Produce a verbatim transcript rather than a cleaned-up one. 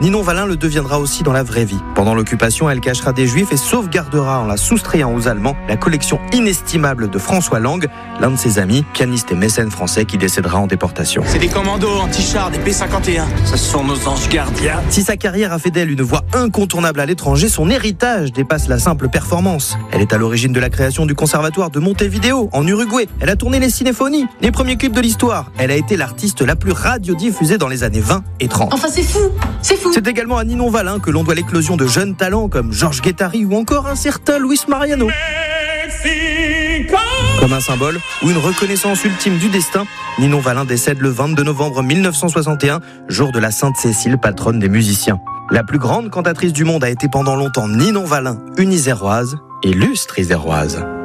Ninon Wallin le deviendra aussi dans la vraie vie. Pendant l'occupation, elle cachera des Juifs et sauvegardera, en la soustrayant aux Allemands, la collection inestimable de François Lang, l'un de ses amis, pianiste et mécène français qui décédera en déportation. C'est des commandos anti-chars, des P cinquante et un. Ce sont nos anges gardiens. Si sa carrière a fait d'elle une voix incontournable à l'étranger, son héritage dépasse la simple performance. Elle est à l'origine de la création du conservatoire de Montevideo, en Uruguay. Elle a tourné les cinéphonies, les premiers clips de l'histoire. Elle a été l'artiste la plus radiodiffusée dans les années vingt et trente. Enfin, c'est fou, c'est fou. C'est également à Ninon Wallin que l'on doit l'éclosion de jeunes talents comme Georges Guettari ou encore un certain Luis Mariano. Comme un symbole ou une reconnaissance ultime du destin, Ninon Wallin décède le vingt-deux novembre mille neuf cent soixante et un, jour de la Sainte Cécile, patronne des musiciens. La plus grande cantatrice du monde a été pendant longtemps Ninon Wallin, une Iséroise, illustre Iséroise.